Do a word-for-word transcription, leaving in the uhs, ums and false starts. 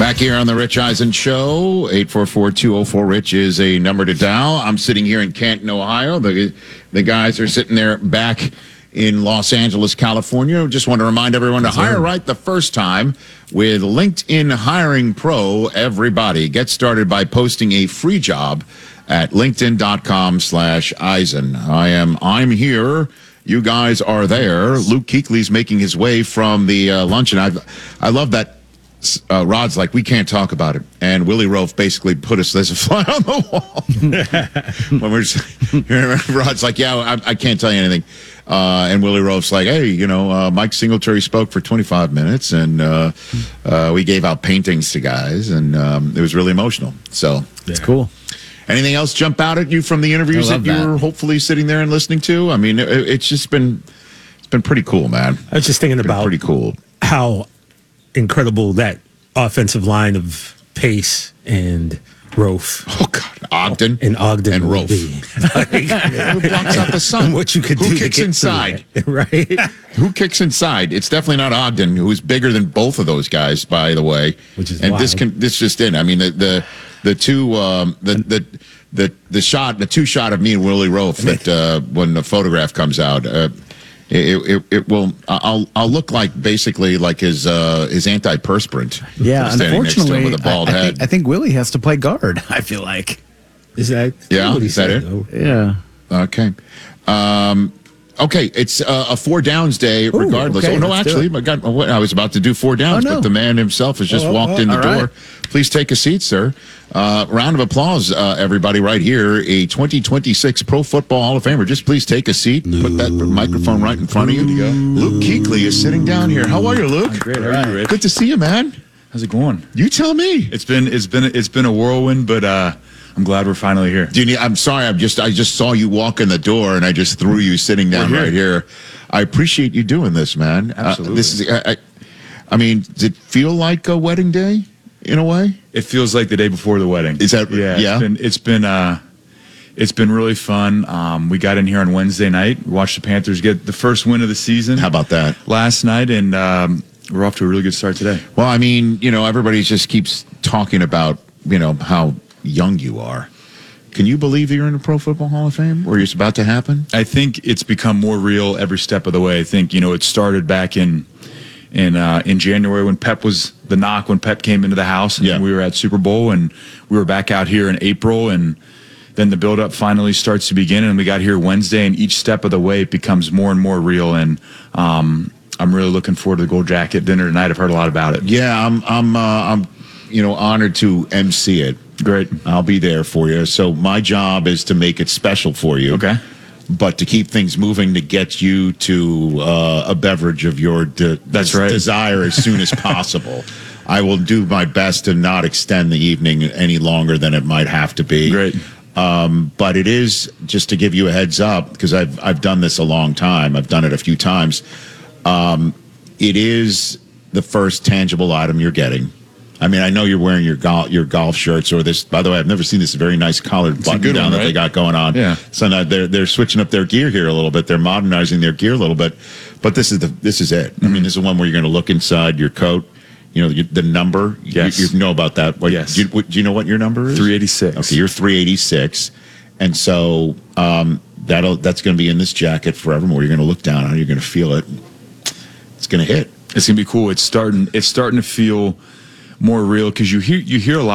Back here on the Rich Eisen Show, eight four four, two oh four, RICH is a number to dial. I'm sitting here in Canton, Ohio. The, the guys are sitting there back in Los Angeles, California. Just want to remind everyone to hire right the first time with LinkedIn Hiring Pro. Everybody, get started by posting a free job at linkedin.com slash Eisen. I am, I'm here. You guys are there. Luke Kuechly's making his way from the uh, luncheon. I I love that. Uh, Rod's like, we can't talk about it. And Willie Rofe basically put us, there's a fly on the wall. When we're just, Rod's like, yeah, I, I can't tell you anything. Uh, and Willie Rofe's like, hey, you know, uh, Mike Singletary spoke for twenty-five minutes, and uh, uh, we gave out paintings to guys, and um, it was really emotional. So it's cool. Anything else jump out at you from the interviews that you that. were hopefully sitting there and listening to? I mean, it, it's just been, it's been pretty cool, man. I was just thinking it's about pretty cool how incredible that offensive line of Pace and Rofe. Oh, God. Ogden. And Ogden. And Rofe. Like, yeah, who blocks out the sun? What you could who do kicks to inside? Right? Who kicks inside? It's definitely not Ogden, who's bigger than both of those guys, by the way. Which is and wild. this can this just in. I mean, the the the two um, the the the the shot the two shot of me and Willie Rofe that uh, when the photograph comes out. Uh, It, it, it will. I'll I'll look like basically like his uh, his antiperspirant. Yeah, standing next to him unfortunately, with a bald I, I, head. think, I think Willie has to play guard. I feel like. Is that yeah? What he Is that said, it? though? Yeah. Okay. Um, okay. It's uh, a four downs day, Ooh, regardless. okay, oh no, let's do actually, it. my God, I was about to do four downs, Oh, no. but the man himself has just Oh, oh, walked oh, in the all door. right. Please take a seat, sir. Uh, round of applause, uh, everybody, right here. A twenty twenty-six Pro Football Hall of Famer. Just please take a seat. Put that microphone right in front of you. Luke Kuechly is sitting down here. How are you, Luke? I'm great. How are you, Rich? Good to see you, man. How's it going? You tell me. It's been it's been it's been a whirlwind, but uh, I'm glad we're finally here. Do you need, I'm sorry. I'm just I just saw you walk in the door, and I just threw you sitting down We're here. right here. I appreciate you doing this, man. Absolutely. Uh, this is. I, I, I mean, does it feel like a wedding day in a way? It feels like the day before the wedding. Is that yeah? yeah? It's been it's been uh, it's been really fun. Um, we got in here on Wednesday night. We watched the Panthers get the first win of the season. How about that? Last night, and um, we're off to a really good start today. Well, I mean, you know, everybody just keeps talking about, you know, how young you are. Can you believe that you're in the Pro Football Hall of Fame, or it's about to happen? I think it's become more real every step of the way. I think, you know, it started back in in uh, in January when Pep was the knock, when Pep came into the house, and Yeah. we were at Super Bowl, and we were back out here in April, and then the build-up finally starts to begin, and we got here Wednesday, and each step of the way it becomes more and more real, and um, I'm really looking forward to the Gold Jacket dinner tonight. I've heard a lot about it. Yeah, I'm, I'm, uh, I'm, you know, honored to emcee it. Great. I'll be there for you. So my job is to make it special for you. Okay. But to keep things moving to get you to uh, a beverage of your de- That's right. desire as soon as possible. I will do my best to not extend the evening any longer than it might have to be. Great. Um, but it is, just to give you a heads up, because I've I've done this a long time. I've done it a few times. Um, it is the first tangible item you're getting. I mean, I know you're wearing your golf your golf shirts or this. By the way, I've never seen this very nice collared button good down one, that right? they got going on. Yeah. So now they're they're switching up their gear here a little bit. They're modernizing their gear a little bit. But this is the this is it. Mm-hmm. I mean, this is one where you're going to look inside your coat. You know, you, the number. Yes. You, you know about that. What, Yes. Do you, what, do you know what your number is? three eighty-six. Okay, you're three eighty-six, and so um, that'll that's going to be in this jacket forevermore. You're going to look down on it. You're going to feel it. It's going to hit. It's gonna be cool. It's starting. It's starting to feel more real because you hear you hear a lot.